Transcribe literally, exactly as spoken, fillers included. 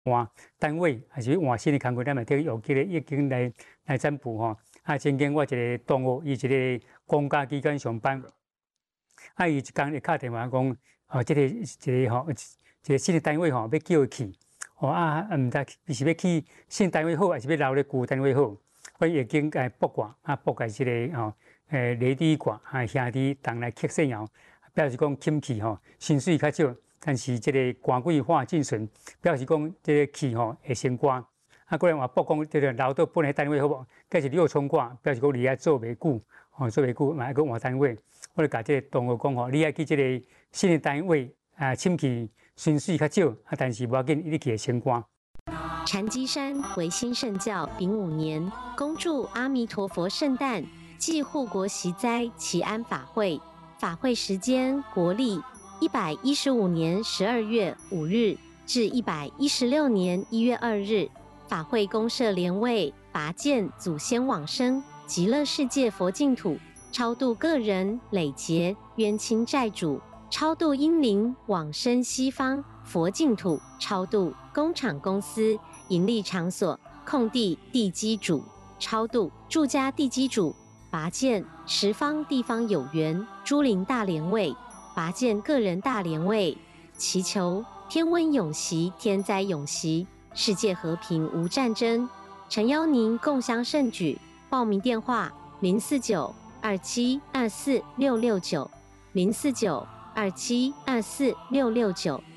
换单位，还是换新的工具，咱嘛得用这个易经来来占卜吼。啊，曾经我一个同学，伊一个公家机关上班，啊，伊一工会敲电话讲，哦，这个一个吼，一个新的单位吼，要叫伊去，哦啊，毋知是要去新单位好，还是要留咧旧单位好？我已经诶卜卦，啊卜个即个吼，诶雷地卦，啊兄弟同来克星爻，表示讲金气吼，薪水较少。但是这个官贵化进顺，表示讲这个气吼会升官。啊，过来话卜讲这个留到本来单位好无？计是六冲卦，表示讲你爱做袂久，吼做袂久，嘛爱去换单位。我就甲这个同学讲吼，你爱去这个新的单位啊，亲戚薪水较少，啊，但是无要紧，你去会升官。 禅机山为新圣教丙午年，恭祝阿弥陀佛圣诞暨护国息灾祈安法会。法会时间国历一百一十五年十二月五日至一百一十六年一月二日。法会公设莲位，拔剑祖先往生极乐世界佛净土，超度个人累劫冤亲债主，超度阴灵往生西方佛净土，超度工厂公司盈利场所空地地基主，超度住家地基主，拔剑十方地方有缘诸灵大莲位，拔剑个人大莲位，祈求天温永息，天灾永息，世界和平无战争。诚邀您共襄盛举，报名电话零四九二七二四六六九零四九二七二四六六九。